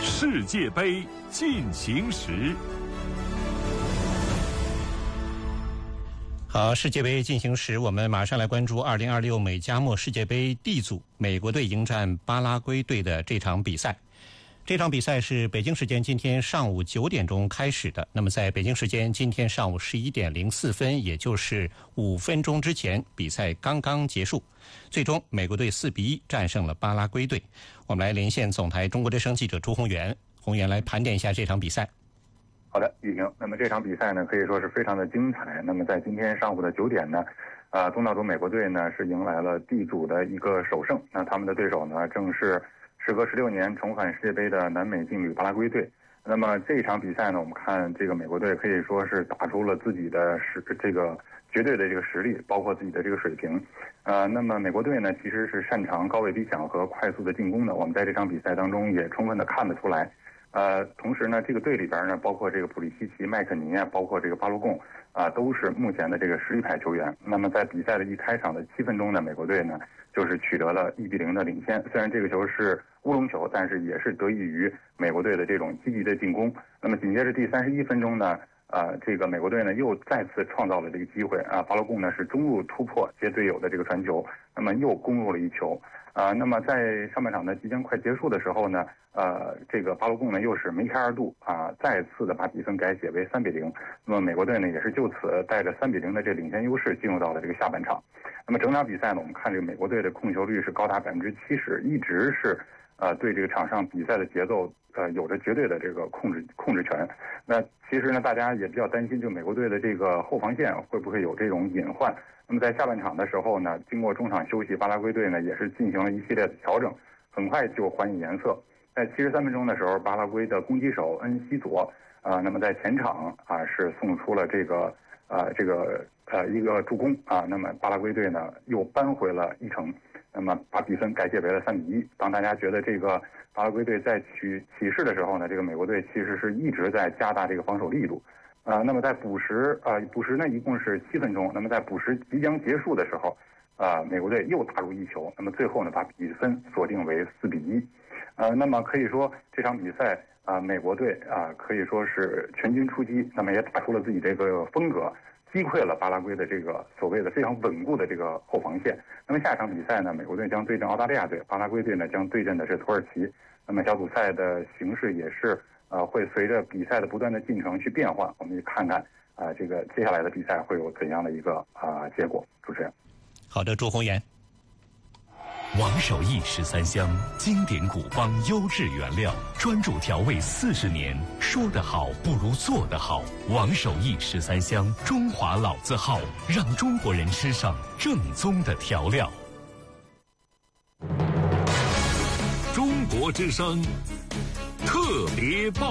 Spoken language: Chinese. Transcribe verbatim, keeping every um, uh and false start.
世界杯进行时。 好，世界杯进行时，我们马上来关注二零二六美加墨世界杯 D 组美国队迎战巴拉圭队的这场比赛。这场比赛是北京时间今天上午九点钟开始的。那么在北京时间今天上午十一点零四分，也就是五分钟之前，比赛刚刚结束。最终，美国队四比一战胜了巴拉圭队。我们来连线总台中国之声记者朱宏元，宏元来盘点一下这场比赛。 好的，雨婷。那么这场比赛呢，可以说是非常的精彩。那么在今天上午的九点呢，呃，东道主美国队呢是迎来了 D 组的一个首胜。那他们的对手呢，正是时隔十六年重返世界杯的南美劲旅巴拉圭队。那么这一场比赛呢，我们看这个美国队可以说是打出了自己的实这个绝对的这个实力，包括自己的这个水平。呃，那么美国队呢，其实是擅长高位逼抢和快速的进攻的。我们在这场比赛当中也充分的看得出来。呃，同时呢，这个队里边呢，包括这个普利西奇、麦肯尼啊，包括这个巴洛贡啊、呃，都是目前的这个实力派球员。那么在比赛的一开场的七分钟呢，美国队呢就是取得了一比零的领先。虽然这个球是乌龙球，但是也是得益于美国队的这种积极的进攻。那么紧接着第三十一分钟呢，呃，这个美国队呢又再次创造了这个机会啊，巴洛贡呢是中路突破接队友的这个传球，那么又攻入了一球。啊、呃，那么在上半场呢即将快结束的时候呢，呃，这个巴洛贡呢又是梅开二度啊、呃，再次的把比分改写为三比零。那么美国队呢也是就此带着三比零的这领先优势进入到了这个下半场。那么整场比赛呢，我们看这个美国队的控球率是高达百分之七十，一直是呃对这个场上比赛的节奏呃有着绝对的这个控制控制权。那其实呢，大家也比较担心，就美国队的这个后防线会不会有这种隐患。那么在下半场的时候呢，经过中场休息，巴拉圭队呢也是进行了一系列的调整，很快就还以颜色。在七十三分钟的时候，巴拉圭的攻击手恩西佐啊、呃，那么在前场啊、呃、是送出了这个呃这个呃一个助攻啊、呃，那么巴拉圭队呢又扳回了一城，那么把比分改写为了三比一。当大家觉得这个巴拉圭队在起起势的时候呢，这个美国队其实是一直在加大这个防守力度。啊、呃，那么在补时啊、呃，补时呢一共是七分钟。那么在补时即将结束的时候，啊、呃，美国队又打入一球。那么最后呢，把比分锁定为四比一。呃，那么可以说这场比赛啊、呃，美国队啊、呃、可以说是全军出击，那么也打出了自己这个风格，击溃了巴拉圭的这个所谓的非常稳固的这个后防线。那么下一场比赛呢，美国队将对阵澳大利亚队，巴拉圭队呢将对阵的是土耳其。那么小组赛的形势也是。呃，会随着比赛的不断的进程去变化，我们去看看啊、呃，这个接下来的比赛会有怎样的一个啊、呃、结果。主持人， 好的，朱宏元。 王守义十三香，经典古方优质原料，专注调味四十年，说得好不如做得好。王守义十三香，中华老字号，让中国人吃上正宗的调料。中国之声特别报。